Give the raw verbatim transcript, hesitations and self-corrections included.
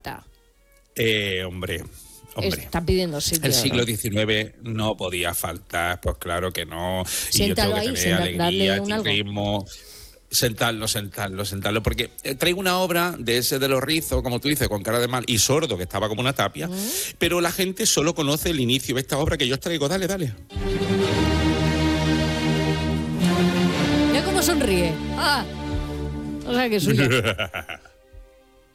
Eh, hombre, hombre. Está pidiendo sitio. El siglo diecinueve no podía faltar, pues claro que no. Siéntalo y yo tengo que ahí, tener sienta- alegría, darle un algo. ritmo. Sentarlo, sentarlo, sentarlo, porque eh, traigo una obra de ese de los rizos, como tú dices, con cara de mal y sordo, que estaba como una tapia, ¿Mm? pero la gente solo conoce el inicio de esta obra que yo os traigo. Dale, dale. Mira cómo sonríe. Ah, o sea que es suya.